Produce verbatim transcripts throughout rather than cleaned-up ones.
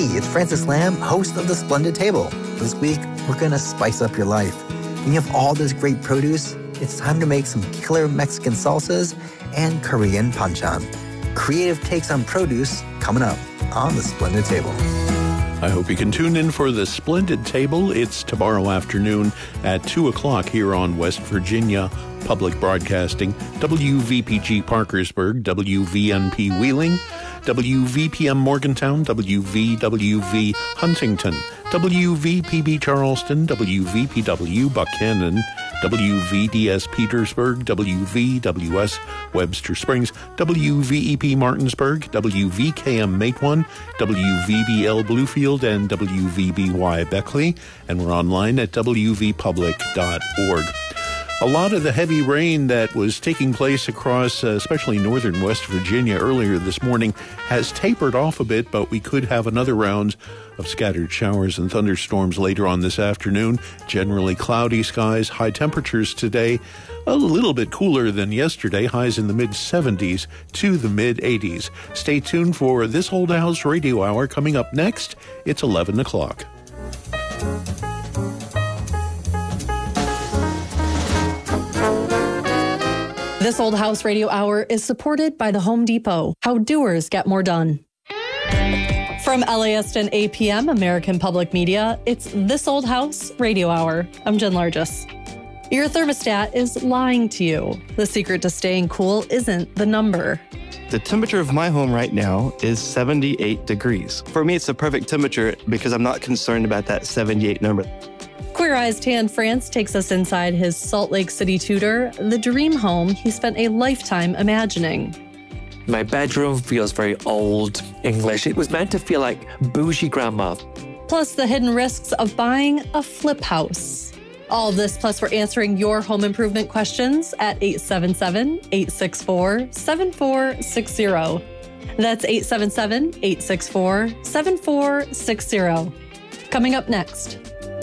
Hey, it's Francis Lamb, host of The Splendid Table. This week, we're gonna spice up your life. When you have all this great produce, it's time to make some killer Mexican salsas and Korean banchan. Creative takes on produce coming up on The Splendid Table. I hope you can tune in for The Splendid Table. It's tomorrow afternoon at two o'clock here on West Virginia Public Broadcasting, W V P G Parkersburg, W V N P Wheeling, W V P M Morgantown, W V W V Huntington, W V P B Charleston, W V P W Buchanan, W V D S Petersburg, W V W S Webster Springs, W V E P Martinsburg, W V K M Matewan, W V B L Bluefield, and W V B Y Beckley. And we're online at w v public dot org. A lot of the heavy rain that was taking place across, uh, especially northern West Virginia earlier this morning, has tapered off a bit, but we could have another round of scattered showers and thunderstorms later on this afternoon. Generally cloudy skies, high temperatures today, a little bit cooler than yesterday, highs in the mid seventies to the mid eighties. Stay tuned for This Old House Radio Hour coming up next. It's eleven o'clock. This Old House Radio Hour is supported by the Home Depot. How doers get more done. From L A S T and A P M, American Public Media, it's This Old House Radio Hour. I'm Jen Largis. Your thermostat is lying to you. The secret to staying cool isn't the number. The temperature of my home right now is seventy-eight degrees. For me, it's the perfect temperature because I'm not concerned about that seventy-eight number. Queer Eyes Tan France takes us inside his Salt Lake City Tudor, the dream home he spent a lifetime imagining. My bedroom feels very old English. It was meant to feel like bougie grandma. Plus the hidden risks of buying a flip house. All of this, plus we're answering your home improvement questions at eight seven seven, eight six four, seven four six zero. That's eight seven seven, eight six four, seven four six zero. Coming up next.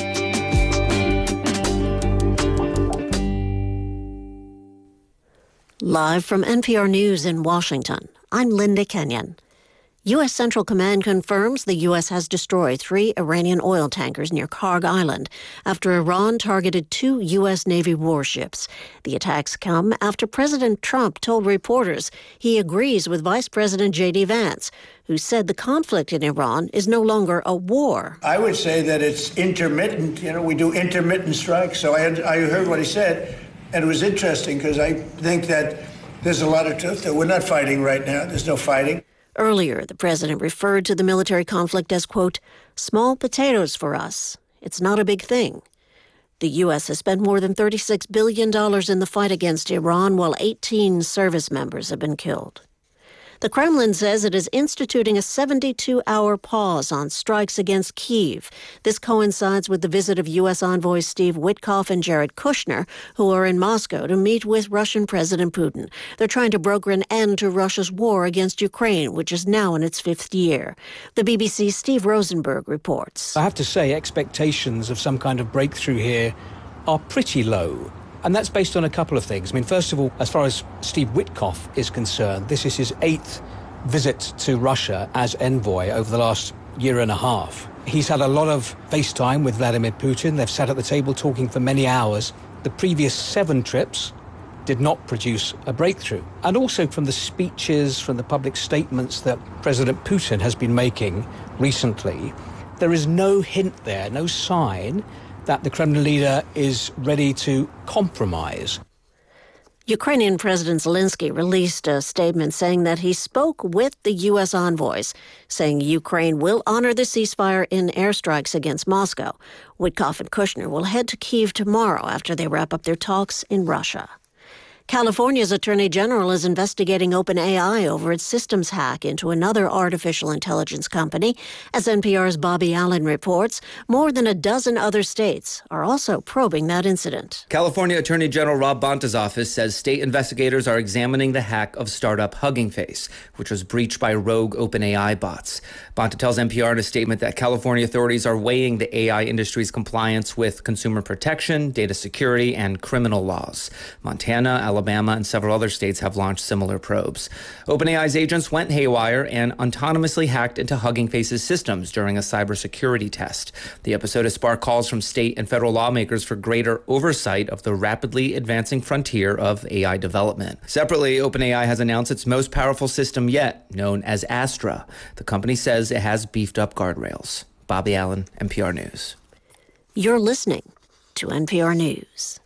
Live from N P R News in Washington, I'm Linda Kenyon. U S. Central Command confirms the U S has destroyed three Iranian oil tankers near Karg Island after Iran targeted two U S. Navy warships. The attacks come after President Trump told reporters he agrees with Vice President J D. Vance, who said the conflict in Iran is no longer a war. I would say that it's intermittent. You know, we do intermittent strikes. So I, had, I heard what he said. And it was interesting because I think that there's a lot of truth that we're not fighting right now. There's no fighting. Earlier, the president referred to the military conflict as, quote, small potatoes for us. It's not a big thing. The U S has spent more than thirty-six billion dollars in the fight against Iran, while eighteen service members have been killed. The Kremlin says it is instituting a seventy-two hour pause on strikes against Kyiv. This coincides with the visit of U S envoys Steve Witkoff and Jared Kushner, who are in Moscow to meet with Russian President Putin. They're trying to broker an end to Russia's war against Ukraine, which is now in its fifth year. The B B C's Steve Rosenberg reports. I have to say, expectations of some kind of breakthrough here are pretty low. And that's based on a couple of things. I mean, first of all, as far as Steve Witkoff is concerned, this is his eighth visit to Russia as envoy over the last year and a half. He's had a lot of FaceTime with Vladimir Putin. They've sat at the table talking for many hours. The previous seven trips did not produce a breakthrough. And also from the speeches, from the public statements that President Putin has been making recently, there is no hint there, no sign that the Kremlin leader is ready to compromise. Ukrainian President Zelensky released a statement saying that he spoke with the U S envoys, saying Ukraine will honor the ceasefire in airstrikes against Moscow. Witkoff and Kushner will head to Kyiv tomorrow after they wrap up their talks in Russia. California's Attorney General is investigating OpenAI over its systems hack into another artificial intelligence company. As N P R's Bobby Allen reports, more than a dozen other states are also probing that incident. California Attorney General Rob Bonta's office says state investigators are examining the hack of startup Hugging Face, which was breached by rogue OpenAI bots. Bonta tells N P R in a statement that California authorities are weighing the A I industry's compliance with consumer protection, data security, and criminal laws. Montana, Alabama, and several other states have launched similar probes. OpenAI's agents went haywire and autonomously hacked into Hugging Face's systems during a cybersecurity test. The episode has sparked calls from state and federal lawmakers for greater oversight of the rapidly advancing frontier of A I development. Separately, OpenAI has announced its most powerful system yet, known as Astra. The company says it has beefed up guardrails. Bobby Allen, N P R News. You're listening to N P R News.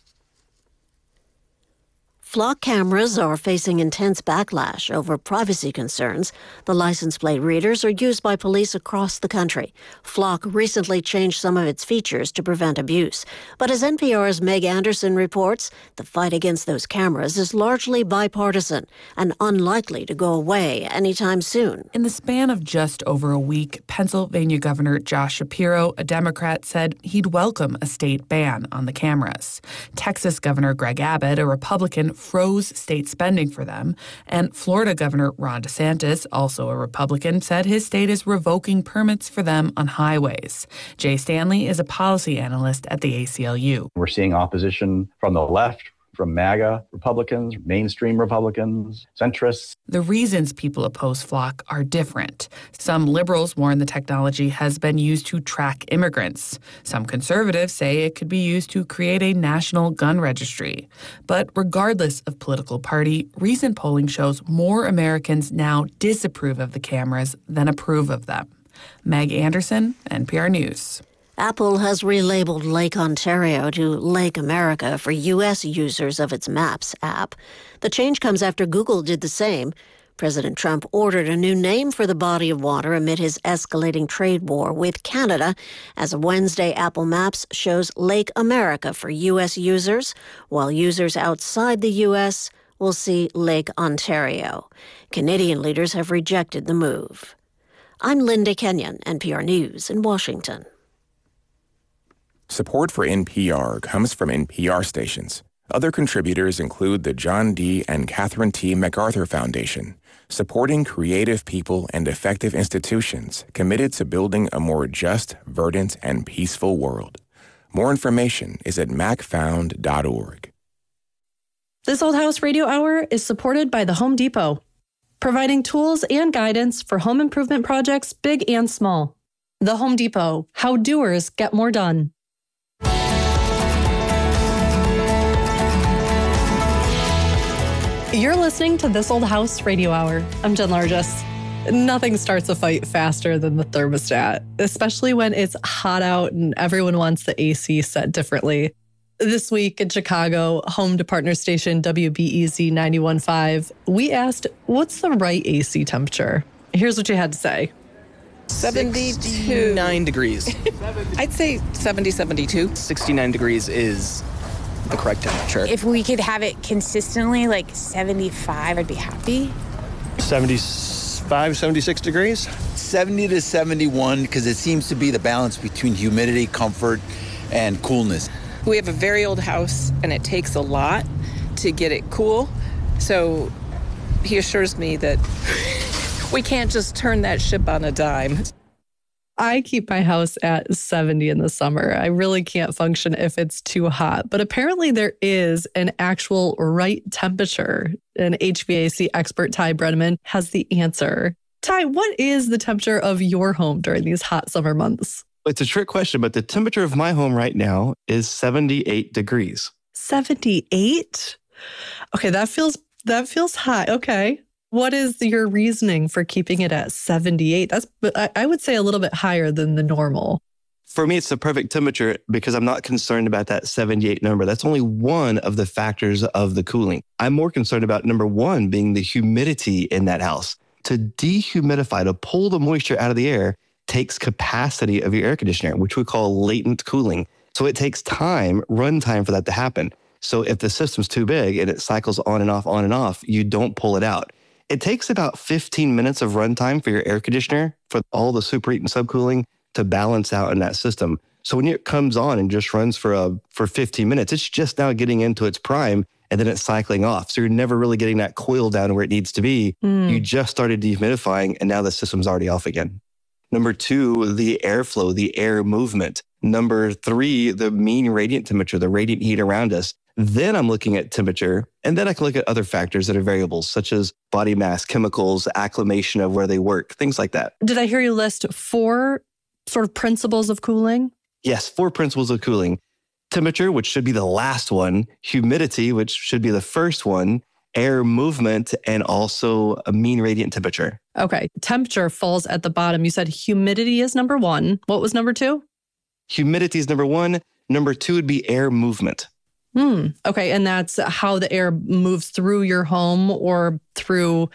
Flock cameras are facing intense backlash over privacy concerns. The license plate readers are used by police across the country. Flock recently changed some of its features to prevent abuse. But as N P R's Meg Anderson reports, the fight against those cameras is largely bipartisan and unlikely to go away anytime soon. In the span of just over a week, Pennsylvania Governor Josh Shapiro, a Democrat, said he'd welcome a state ban on the cameras. Texas Governor Greg Abbott, a Republican, froze state spending for them, and Florida Governor Ron DeSantis, also a Republican, said his state is revoking permits for them on highways. Jay Stanley is a policy analyst at the A C L U. We're seeing opposition from the left, from MAGA Republicans, mainstream Republicans, centrists. The reasons people oppose Flock are different. Some liberals warn the technology has been used to track immigrants. Some conservatives say it could be used to create a national gun registry. But regardless of political party, recent polling shows more Americans now disapprove of the cameras than approve of them. Meg Anderson, N P R News. Apple has relabeled Lake Ontario to Lake America for U S users of its Maps app. The change comes after Google did the same. President Trump ordered a new name for the body of water amid his escalating trade war with Canada. As of Wednesday, Apple Maps shows Lake America for U S users, while users outside the U S will see Lake Ontario. Canadian leaders have rejected the move. I'm Linda Kenyon, N P R News in Washington. Support for N P R comes from N P R stations. Other contributors include the John D. and Catherine T. MacArthur Foundation, supporting creative people and effective institutions committed to building a more just, verdant, and peaceful world. More information is at mac found dot org. This Old House Radio Hour is supported by the Home Depot, providing tools and guidance for home improvement projects big and small. The Home Depot, how doers get more done. You're listening to This Old House Radio Hour. I'm Jen Largess. Nothing starts a fight faster than the thermostat, especially when it's hot out and everyone wants the A C set differently. This week in Chicago, home to partner station W B E Z ninety-one point five, we asked, what's the right A C temperature? Here's what you had to say. seventy-nine degrees. I'd say seventy, seventy-two. sixty-nine degrees is the correct temperature. If we could have it consistently, like seventy-five, I'd be happy. seventy-five, seventy-six degrees? seventy to seventy-one, because it seems to be the balance between humidity, comfort, and coolness. We have a very old house, and it takes a lot to get it cool. So he assures me that we can't just turn that ship on a dime. I keep my house at seventy in the summer. I really can't function if it's too hot. But apparently there is an actual right temperature. An H V A C expert, Ty Brenneman, has the answer. Ty, what is the temperature of your home during these hot summer months? It's a trick question, but the temperature of my home right now is seventy-eight degrees. seventy-eight? Okay, that feels that feels high. Okay. What is your reasoning for keeping it at seventy-eight? That's, I would say, a little bit higher than the normal. For me, it's the perfect temperature because I'm not concerned about that seventy-eight number. That's only one of the factors of the cooling. I'm more concerned about number one being the humidity in that house. To dehumidify, to pull the moisture out of the air, takes capacity of your air conditioner, which we call latent cooling. So it takes time, run time for that to happen. So if the system's too big and it cycles on and off, on and off, you don't pull it out. It takes about fifteen minutes of runtime for your air conditioner, for all the superheat and subcooling to balance out in that system. So when it comes on and just runs for a, for fifteen minutes, it's just now getting into its prime and then it's cycling off. So you're never really getting that coil down where it needs to be. Mm. You just started dehumidifying and now the system's already off again. Number two, the airflow, the air movement. Number three, the mean radiant temperature, the radiant heat around us. Then I'm looking at temperature, and then I can look at other factors that are variables, such as body mass, chemicals, acclimation of where they work, things like that. Did I hear you list four sort of principles of cooling? Yes, four principles of cooling. Temperature, which should be the last one, humidity, which should be the first one, air movement, and also a mean radiant temperature. Okay, temperature falls at the bottom. You said humidity is number one. What was number two? Humidity is number one. Number two would be air movement. Hmm. Okay, and that's how the air moves through your home or through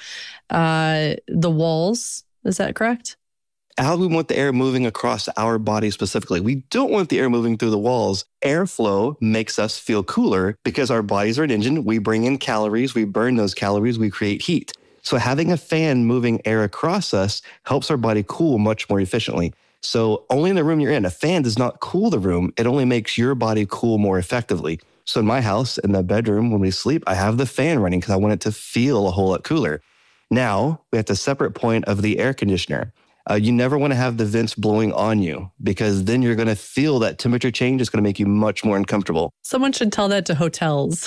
uh, the walls. Is that correct? How do we want the air moving across our body specifically? We don't want the air moving through the walls. Airflow makes us feel cooler because our bodies are an engine. We bring in calories, we burn those calories, we create heat. So having a fan moving air across us helps our body cool much more efficiently. So only in the room you're in. A fan does not cool the room. It only makes your body cool more effectively. So in my house, in the bedroom, when we sleep, I have the fan running because I want it to feel a whole lot cooler. Now, we have the separate point of the air conditioner. Uh, you never want to have the vents blowing on you because then you're going to feel that temperature change. It's going to make you much more uncomfortable. Someone should tell that to hotels.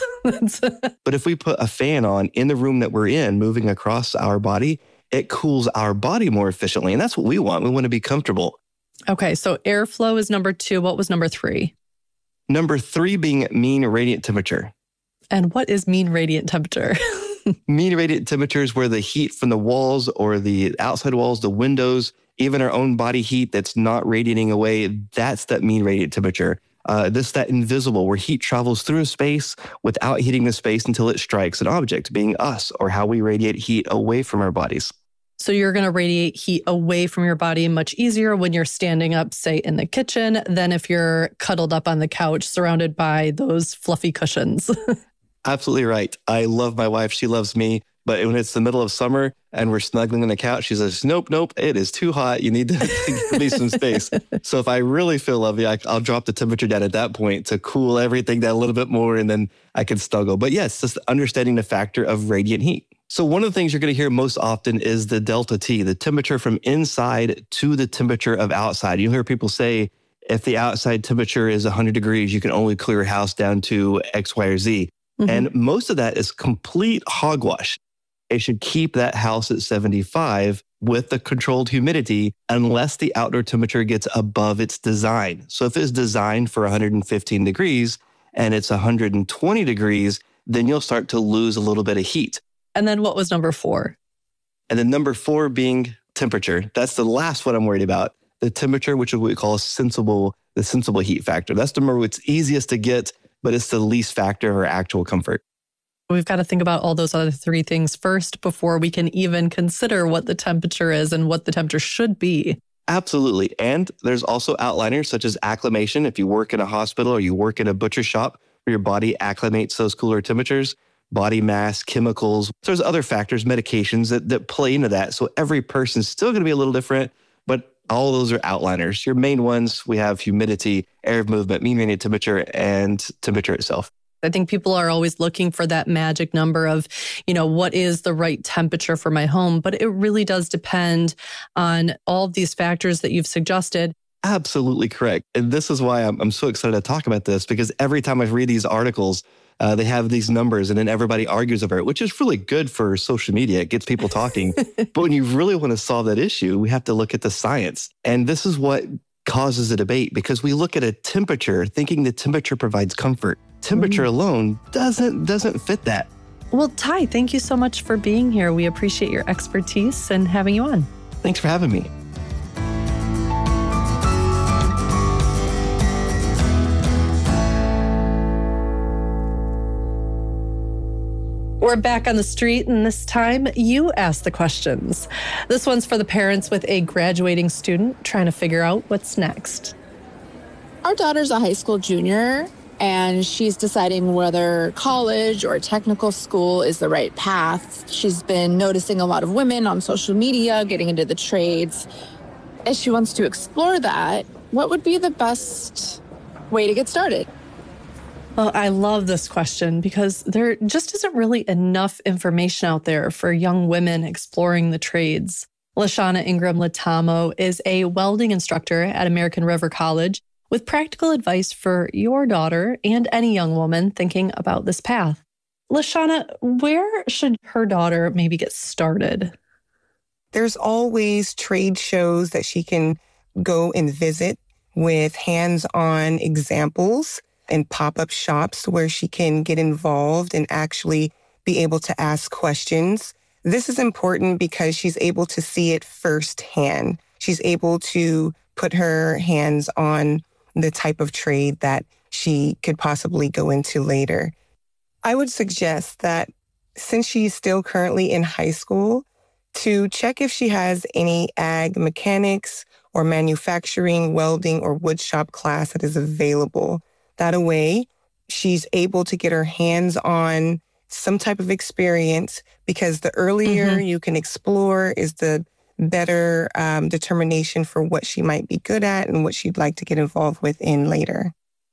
But if we put a fan on in the room that we're in, moving across our body, it cools our body more efficiently. And that's what we want. We want to be comfortable. Okay, so airflow is number two. What was number three? Number three being mean radiant temperature. And what is mean radiant temperature? Mean radiant temperature is where the heat from the walls or the outside walls, the windows, even our own body heat that's not radiating away, that's that mean radiant temperature. Uh, this that invisible, where heat travels through a space without heating the space until it strikes an object, being us, or how we radiate heat away from our bodies. So you're going to radiate heat away from your body much easier when you're standing up, say, in the kitchen, than if you're cuddled up on the couch surrounded by those fluffy cushions. Absolutely right. I love my wife. She loves me. But when it's the middle of summer and we're snuggling on the couch, she says, nope, nope, it is too hot. You need to give me some space. So if I really feel lovey, I, I'll drop the temperature down at that point to cool everything down a little bit more, and then I can snuggle. But yes, just understanding the factor of radiant heat. So one of the things you're going to hear most often is the delta T, the temperature from inside to the temperature of outside. You'll hear people say, if the outside temperature is one hundred degrees, you can only cool your house down to X, Y, or Z. Mm-hmm. And most of that is complete hogwash. It should keep that house at seventy-five with the controlled humidity unless the outdoor temperature gets above its design. So if it's designed for one hundred fifteen degrees and it's one hundred twenty degrees, then you'll start to lose a little bit of heat. And then what was number four? And then number four being temperature. That's the last one I'm worried about. The temperature, which is what we call sensible, the sensible heat factor. That's the number it's easiest to get, but it's the least factor of our actual comfort. We've got to think about all those other three things first before we can even consider what the temperature is and what the temperature should be. Absolutely. And there's also outliners such as acclimation. If you work in a hospital or you work in a butcher shop where your body acclimates those cooler temperatures, body mass, chemicals. There's other factors, medications that, that play into that. So every person's still going to be a little different, but all those are outliners. Your main ones, we have humidity, air movement, mean radiant temperature, and temperature itself. I think people are always looking for that magic number of, you know, what is the right temperature for my home? But it really does depend on all of these factors that you've suggested. Absolutely correct. And this is why I'm, I'm so excited to talk about this, because every time I read these articles, uh, they have these numbers and then everybody argues over it, which is really good for social media. It gets people talking. But when you really want to solve that issue, we have to look at the science. And this is what causes a debate, because we look at a temperature thinking the temperature provides comfort. Temperature mm. alone doesn't doesn't fit that. Well, Ty, thank you so much for being here. We appreciate your expertise and having you on. Thanks for having me. We're back on the street, and this time you ask the questions. This one's for the parents with a graduating student trying to figure out what's next. Our daughter's a high school junior, and she's deciding whether college or technical school is the right path. She's been noticing a lot of women on social media getting into the trades. As she wants to explore that, what would be the best way to get started? Well, I love this question because there just isn't really enough information out there for young women exploring the trades. Lashana Ingram Latamo is a welding instructor at American River College. with practical advice for your daughter and any young woman thinking about this path. Lashana, where should her daughter maybe get started? There's always trade shows that she can go and visit with hands-on examples and pop-up shops where she can get involved and actually be able to ask questions. This is important because she's able to see it firsthand. She's able to put her hands on the type of trade that she could possibly go into later. I would suggest that since she's still currently in high school, to check if she has any ag mechanics or manufacturing, welding, or woodshop class that is available. That way, she's able to get her hands on some type of experience, because the earlier mm-hmm. you can explore is the better um, determination for what she might be good at and what she'd like to get involved with in later.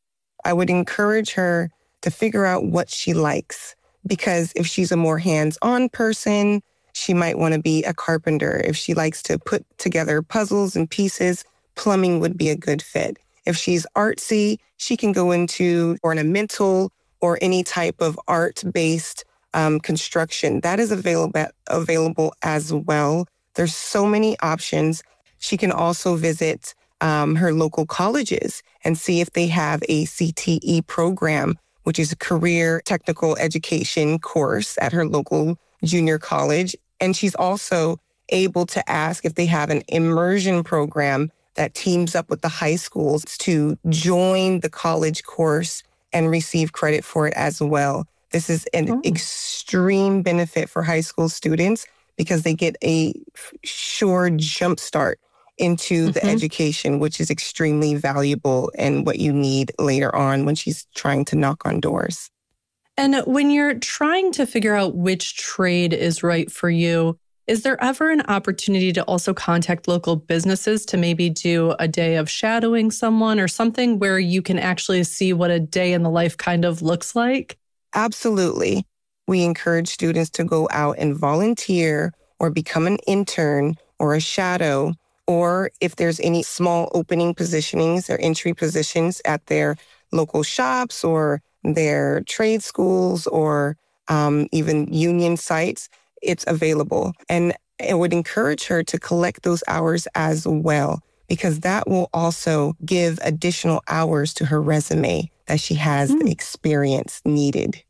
I would encourage her to figure out what she likes, because if she's a more hands-on person, she might want to be a carpenter. If she likes to put together puzzles and pieces, plumbing would be a good fit. If she's artsy, she can go into ornamental or any type of art-based um, construction. That is available available as well. There's so many options. She can also visit um, her local colleges and see if they have a C T E program, which is a career technical education course at her local junior college. And she's also able to ask if they have an immersion program that teams up with the high schools to join the college course and receive credit for it as well. This is an oh. extreme benefit for high school students because they get a sure jump start into mm-hmm. the education, which is extremely valuable and what you need later on when she's trying to knock on doors. And when you're trying to figure out which trade is right for you, is there ever an opportunity to also contact local businesses to maybe do a day of shadowing someone or something where you can actually see what a day in the life kind of looks like? Absolutely. We encourage students to go out and volunteer or become an intern or a shadow, or if there's any small opening positionings or entry positions at their local shops or their trade schools or um, even union sites, it's available. And it would encourage her to collect those hours as well, because that will also give additional hours to her resume that she has mm. the experience needed.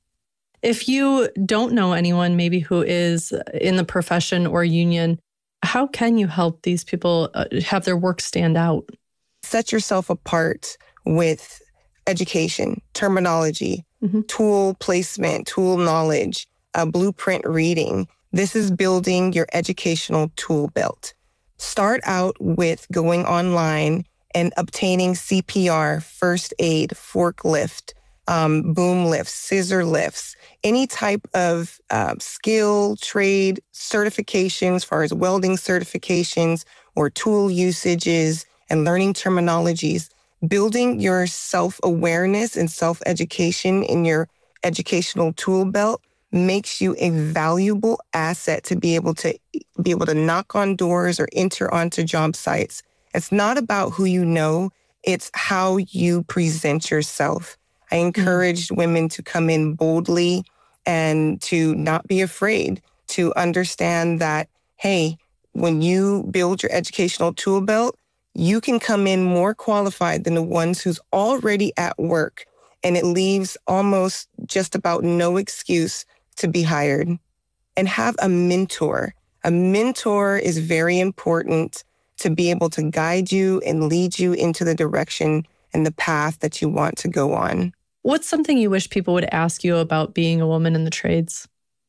If you don't know anyone maybe who is in the profession or union, how can you help these people uh, have their work stand out? Set yourself apart with education, terminology, mm-hmm. tool placement, tool knowledge, uh, blueprint reading. This is building your educational tool belt. Start out with going online and obtaining C P R, first aid, forklift, um, boom lifts, scissor lifts, any type of uh, skill, trade certifications, as far as welding certifications or tool usages and learning terminologies. Building your self-awareness and self-education in your educational tool belt makes you a valuable asset to be able to be able to knock on doors or enter onto job sites. It's not about who you know, it's how you present yourself. I encouraged mm-hmm. women to come in boldly and to not be afraid, to understand that, hey, when you build your educational tool belt, you can come in more qualified than the ones who's already at work, and it leaves almost just about no excuse to be hired. And have a mentor. A mentor is very important to be able to guide you and lead you into the direction and the path that you want to go on. What's something you wish people would ask you about being a woman in the trades?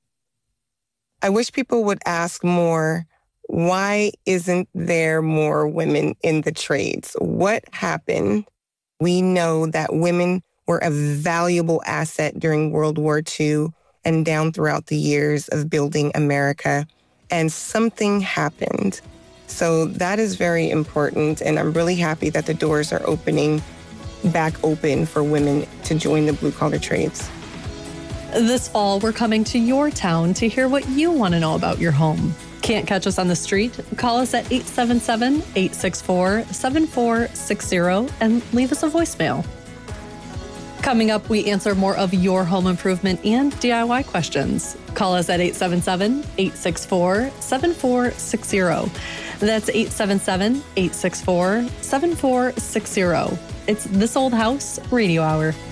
I wish people would ask more, why isn't there more women in the trades? What happened? We know that women were a valuable asset during World War Two and down throughout the years of building America, and something happened. So that is very important, and I'm really happy that the doors are opening back open for women to join the blue-collar trades. This fall, we're coming to your town to hear what you want to know about your home. Can't catch us on the street? Call us at eight seven seven, eight six four, seven four six zero and leave us a voicemail. Coming up, we answer more of your home improvement and D I Y questions. Call us at eight seven seven, eight six four, seven four six zero. That's eight seven seven, eight six four, seven four six zero. It's This Old House Radio Hour.